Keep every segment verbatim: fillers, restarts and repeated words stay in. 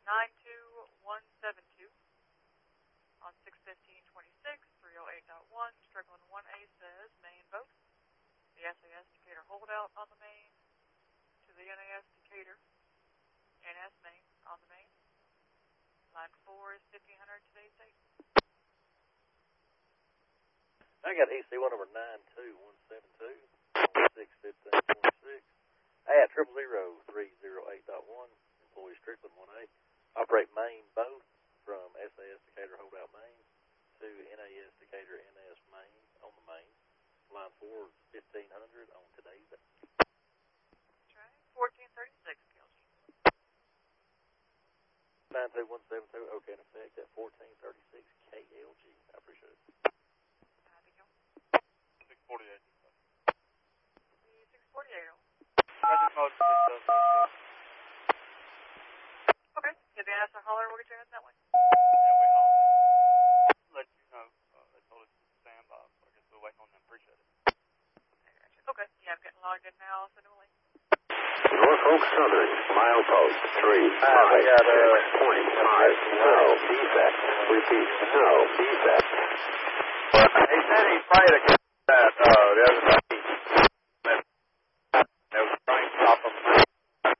nine two one seven two. On six fifteen twenty-six, three oh eight point one, Strickland one A says, main boat. The S A S Decatur holdout on the main to the N A S Decatur. N S main on the main. Line four is fifteen hundred today's date. I got E C one number nine two one seven two on six fifteen twenty-six. At triple zero three zero eight point one, employee Strickland one A. Operate main boat from S A S Decatur holdout main to N A S Decatur N S main on the main. Line four is fifteen hundred on today's date. That's right. fourteen thirty-six P L G. nine two one seven two, okay, in effect at fourteen thirty-six K L G. I appreciate it. six forty-eight. six forty-eight. Okay. If you ask a holler, we'll get you heading that way. Yeah, we holler. Let you know. Uh, they told us to stand by, so I guess we're waiting on them. Appreciate it. Okay. Yeah, I'm getting logged in now. I'll send them a link. Norfolk Southern, milepost three five got, uh, six point five. No defect. Repeat, no defect. He said he prayed against that uh, the other day. There was a train stop on the mountain.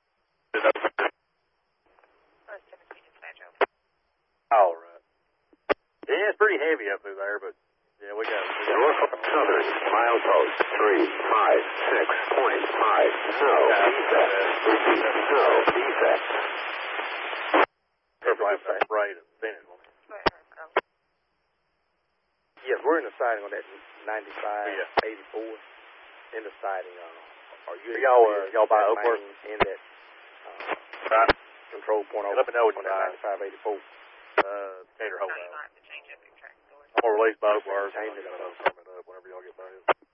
All right. Yeah, it's pretty heavy up through there, but yeah, we got it. Norfolk Southern, milepost three five six point five. No defect. Repeat, no defect. Everybody sprayed and finished one. Yes, we're in the siding on that ninety-five, Yeah. eighty-four. In the siding, uh, are you Y'all, uh, y'all buy that Oakworth? main in that uh, Right. control point over Let me know what on you that buy. ninety-five, eighty-four? Uh, Decatur holdout. have to change up your track doors. I'm going to release both words. Change it up. Whenever y'all get back.